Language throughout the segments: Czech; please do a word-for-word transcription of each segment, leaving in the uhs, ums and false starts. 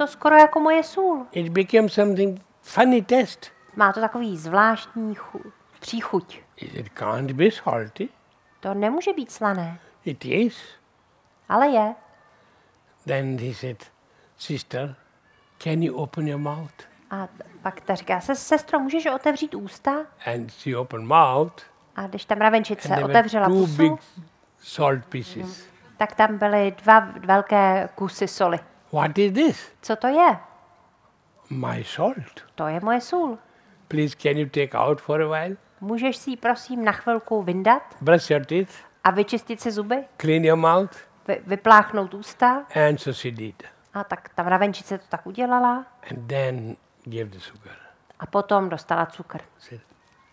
to skoro jako moje sůl. It became something funny taste. Má to takový zvláštní chu- příchuť. It can't be salty. To nemůže být slané, It is. ale je. Then he said, sister, can you open your mouth? A t- pak ta říká, se, sestro, můžeš otevřít ústa? And she opened mouth. A když ta mravenčice And there otevřela were two pusu, big salt pieces. tak tam byly dva velké kusy soli. What is this? Co to je? My salt. To je moje sůl. Please, can you take out for a while? Můžeš si ji prosím na chvilku vyndat Brush your teeth, a vyčistit si zuby? clean your mouth. Vy, vypláchnout ústa? And so she did. A tak ta mravenčice to tak udělala And then gave the sugar. a potom dostala cukr. Said,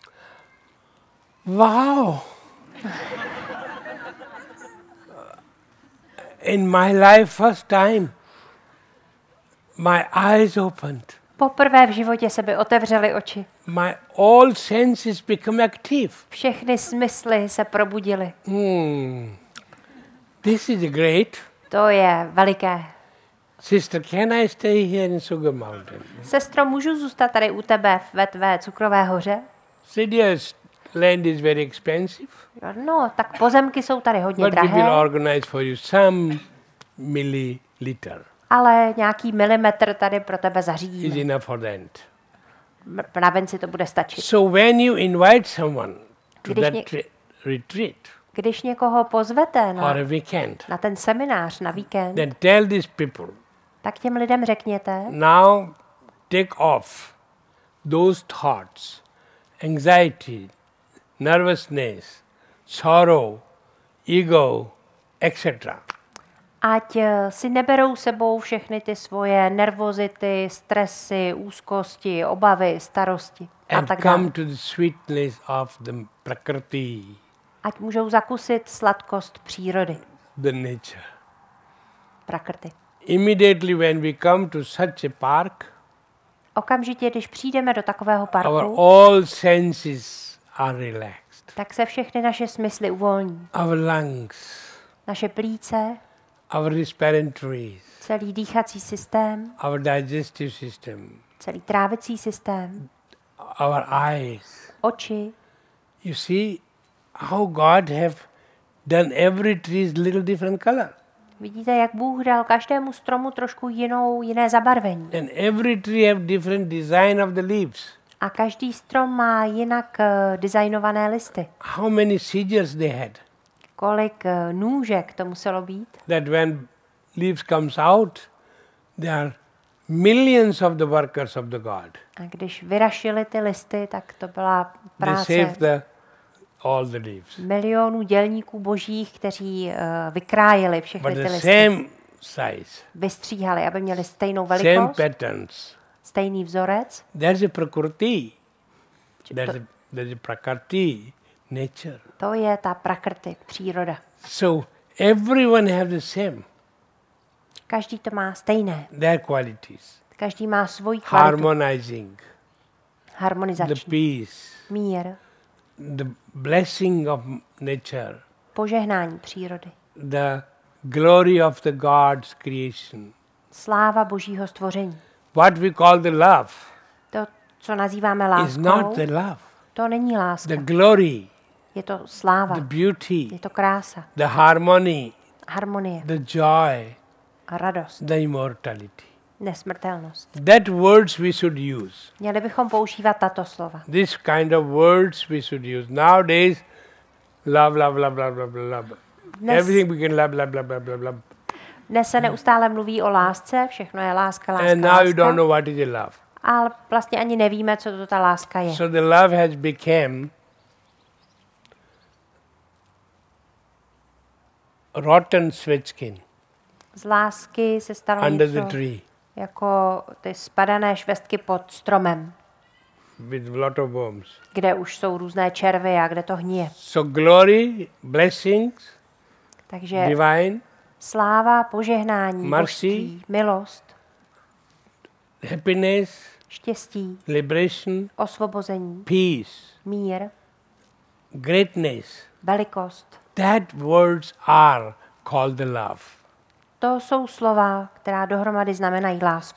wow. In my life, first time, my eyes opened. Poprvé v životě se by otevřely oči. My all senses become active. Všechny smysly se probudily. Hmm. This is great. To je veliké. Sister, can I stay here in Sugar Mountain? Sestro, můžu zůstat tady u tebe ve tvé cukrové hoře? Said, yes, land is very expensive, No, tak pozemky jsou tady hodně but we will drahé, organize for you some milliliter. ale nějaký milimetr tady pro tebe Is zařídíme. enough for that. Mravenci to bude stačit. So when you invite someone to Když that ně- tre- retreat Když někoho pozvete na, or a weekend, na ten seminář na víkend, then tell these people, tak těm lidem řekněte, now take off those thoughts, anxiety, nervousness, sorrow, ego, et cetera. ať eh, si neberou sebou všechny ty svoje nervozity, stresy, úzkosti, obavy, starosti a And tak come dále. to the sweetness of the prakriti, Ať můžou zakusit sladkost přírody, the nature. prakrty. Immediately when we come to such a park, Okamžitě, když přijdeme do takového our parku, all senses are relaxed. tak se všechny naše smysly uvolní. Our lungs, Naše plíce, our respiratory, celý dýchací systém, our digestive system, celý trávicí systém, our eyes. oči. You see how God have done every tree's little different color. Vidíte, jak Bůh dal každému stromu trošku jinou, jiné zabarvení. And every tree have different design of the leaves. A každý strom má jinak uh, designované listy. How many scissors they had. Kolik uh, nůžek to muselo být, That when leaves comes out, there are millions of the workers of the God. a když vyrašili ty listy, tak to byla They práce save the all the leaves. milionů dělníků božích, kteří uh, vykrájeli všechny But ty the listy. same size, Vystříhali, aby měli stejnou same velikost, patterns. stejný vzorec. There's a prakriti. Či There's to, a, there's a prakriti, nature. to je ta prakrty, příroda. So everyone have the same, Každý to má stejné. their qualities. Každý má svoji kvalitu. Harmonizing, the Harmonizační. peace, Mír, the blessing of nature, požehnání přírody. the glory of the God's creation. Sláva božího stvoření. What we call the love To, co nazýváme is láskou, not the love. to není láska. The glory, Je to sláva, the beauty, je to krása, the harmony, harmonie the joy, a radost, the immortality. nesmrtelnost. That words we should use. Měli bychom používat tato slova. This kind of words we should use. Nowadays, love, love, love, love, love, love. Dnes, Everything we can love, love, love, love, love, love. dnes se neustále mluví o lásce, všechno je láska, láska, And now you don't láska, know what is a love. ale vlastně ani nevíme, co to ta láska je. So the love has become rotten sweatskin Z lásky se stalo under the něco tree jako ty spadané švestky pod stromem, with lot of worms. kde už jsou různé červy a kde to hníje. So glory, blessings, Takže divine, sláva, požehnání, Mercy. božství, milost, happiness, štěstí, liberation, osvobození, peace, mír, greatness. velikost. That words are called the love. To jsou slova, která dohromady znamenají lásku.